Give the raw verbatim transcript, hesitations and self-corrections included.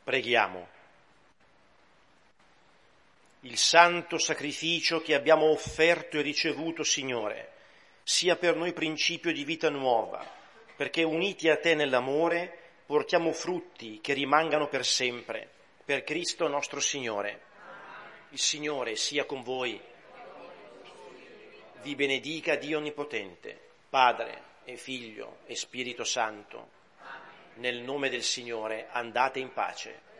Preghiamo. Il santo sacrificio che abbiamo offerto e ricevuto, Signore, sia per noi principio di vita nuova, perché uniti a Te nell'amore portiamo frutti che rimangano per sempre, per Cristo nostro Signore. Il Signore sia con voi. Vi benedica Dio Onnipotente, Padre e Figlio e Spirito Santo. Nel nome del Signore andate in pace.